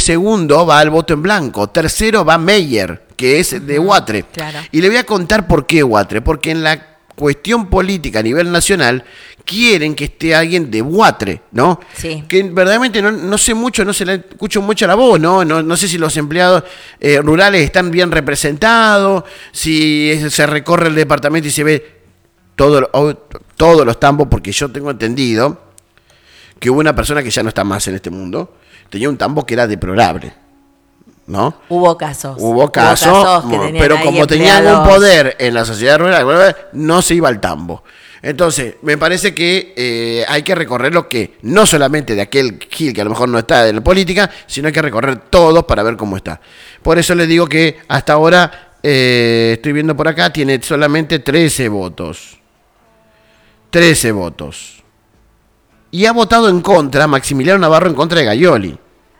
segundo va al voto en blanco. Tercero va Meyer, que es de Huatre. Claro. Y le voy a contar por qué Huatre. Porque en la cuestión política a nivel nacional quieren que esté alguien de Huatre, ¿no? Sí. Que verdaderamente no sé mucho, no se le escucho mucho la voz, ¿no? No sé si los empleados rurales están bien representados, si se recorre el departamento y se ve todos los tambos, porque yo tengo entendido que hubo una persona que ya no está más en este mundo, tenía un tambo que era deplorable, ¿no? Hubo casos que tenían pero ahí como tenían un empleados. poder en la sociedad rural, no se iba al tambo. Entonces, me parece que hay que recorrer lo que, no solamente de aquel Gil que a lo mejor no está en la política, sino hay que recorrer todos para ver cómo está. Por eso les digo que hasta ahora, estoy viendo por acá, tiene solamente 13 votos. 13 votos. Y ha votado en contra, Maximiliano Navarro en contra de Gaioli.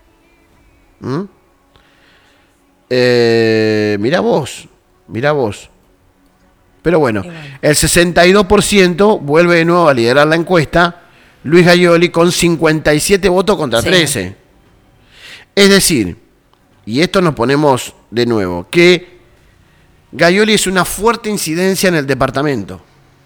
Mirá vos. Pero bueno, el 62% vuelve de nuevo a liderar la encuesta, Luis Gaioli con 57 votos contra 13. Es decir, y esto nos ponemos de nuevo, que Gaioli es una fuerte incidencia en el departamento.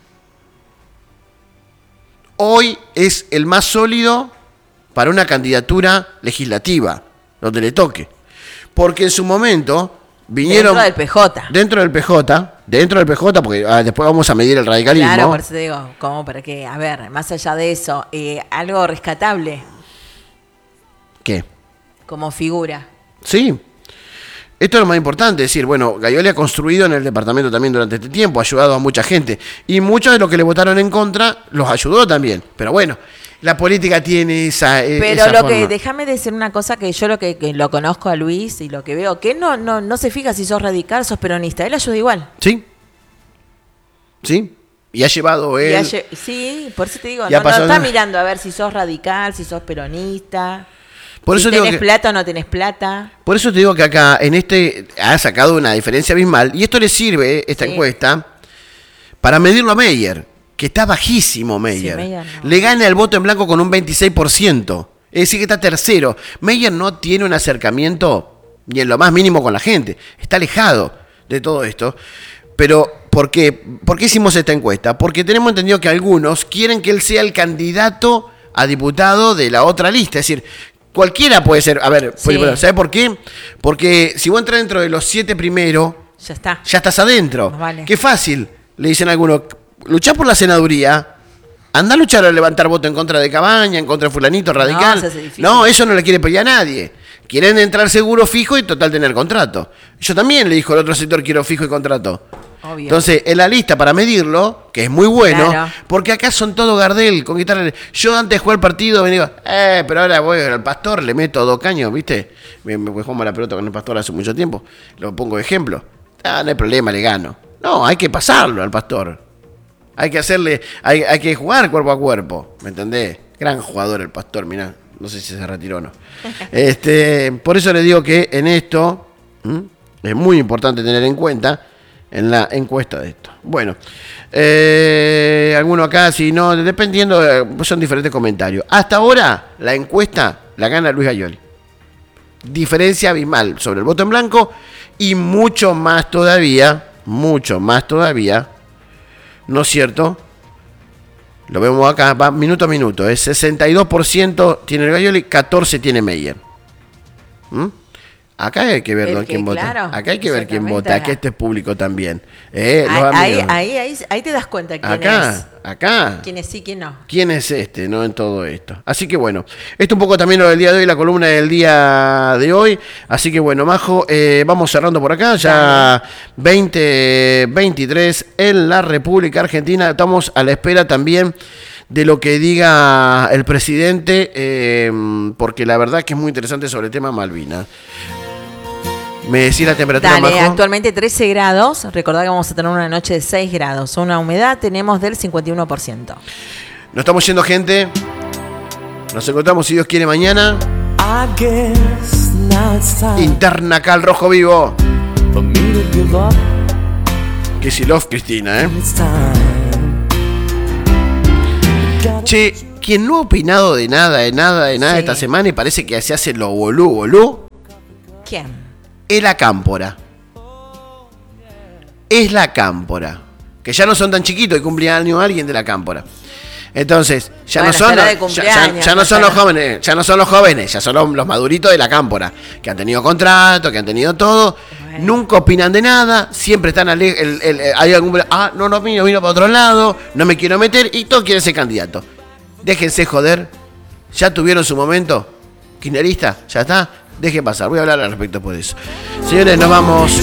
Hoy es el más sólido para una candidatura legislativa, donde le toque. Porque en su momento vinieron... Dentro del PJ, porque después vamos a medir el radicalismo. Claro, por eso te digo, como para que, a ver, más allá de eso, algo rescatable. ¿Qué? Como figura. Sí. Esto es lo más importante, es decir, bueno, Gaioli ha construido en el departamento también durante este tiempo, ha ayudado a mucha gente. Y muchos de los que le votaron en contra los ayudó también. Pero bueno, la política tiene esa forma. Déjame decir una cosa que yo lo conozco a Luis y lo que veo, que no se fija si sos radical, sos peronista, él ayuda igual. Sí. Y ha llevado él. Sí, por eso te digo, no está mirando a ver si sos radical, si sos peronista. Por eso si tenés plata o no tenés plata. Por eso te digo que acá, ha sacado una diferencia abismal, y esto le sirve, esta encuesta, para medirlo a Meyer, que está bajísimo Meyer. Sí, Meyer no. Le gana el voto en blanco con un 26%. Es decir, que está tercero. Meyer no tiene un acercamiento ni en lo más mínimo con la gente. Está alejado de todo esto. Pero, ¿por qué? ¿Por qué hicimos esta encuesta? Porque tenemos entendido que algunos quieren que él sea el candidato a diputado de la otra lista. Es decir, cualquiera puede ser. A ver, ¿sabes por qué? Porque si vos entras dentro de los 7 primeros, ya estás adentro. Vale. Qué fácil, le dicen algunos. Luchá por la senaduría, anda a luchar a levantar voto en contra de Cabaña, en contra de fulanito radical. No, eso no le quiere pedir a nadie. Quieren entrar seguro, fijo y total tener contrato. Yo también le dijo al otro sector quiero fijo y contrato. Obvio. Entonces, en la lista para medirlo, que es muy bueno, porque acá son todo Gardel, con guitarra. Yo antes jugué el partido, me digo, pero ahora voy al Pastor, le meto 2 caños, ¿viste? Me jugamos la pelota con el Pastor hace mucho tiempo. Lo pongo de ejemplo. No hay problema, le gano. No, hay que pasarlo al Pastor. Hay que hacerle, hay que jugar cuerpo a cuerpo, ¿me entendés? Gran jugador el Pastor, mirá, no sé si se retiró o no. Por eso le digo que en esto es muy importante tener en cuenta en la encuesta de esto. Bueno, alguno acá, si no, dependiendo, son diferentes comentarios. Hasta ahora, la encuesta la gana Luis Gaioli. Diferencia abismal sobre el voto en blanco y mucho más todavía, ¿no es cierto? Lo vemos acá, va minuto a minuto. Es 62% tiene el Gaioli, 14% tiene Meyer. Acá hay que ver quién vota. Claro, acá hay que ver quién vota. Acá este es público también. Ahí te das cuenta quién es. Acá. ¿Quién es sí, quién no? ¿Quién es no en todo esto? Así que bueno, esto un poco también lo del día de hoy, la columna del día de hoy. Así que bueno, Majo, vamos cerrando por acá. Ya 2023 en la República Argentina. Estamos a la espera también de lo que diga el presidente, porque la verdad que es muy interesante sobre el tema Malvinas. ¿Me decís la temperatura, Majo? Actualmente 13 grados. Recordá que vamos a tener una noche de 6 grados. Una humedad tenemos del 51%. Nos estamos yendo, gente. Nos encontramos, si Dios quiere, mañana. Interna acá al Rojo Vivo. Que si love, Cristina, Che, quien no ha opinado de nada esta semana y parece que se hace lo bolú, ¿Quién? Es la Cámpora. Es la Cámpora. Que ya no son tan chiquitos y cumplía año alguien de la Cámpora. Entonces, ya no son los jóvenes, ya son los maduritos de la Cámpora, que han tenido contrato, que han tenido todo, nunca opinan de nada, siempre están hay algún no vino para otro lado, no me quiero meter, y todos quieren ser candidato. Déjense joder, ya tuvieron su momento, kirchnerista, ya está, dejen pasar, voy a hablar al respecto por eso. Señores, nos vamos.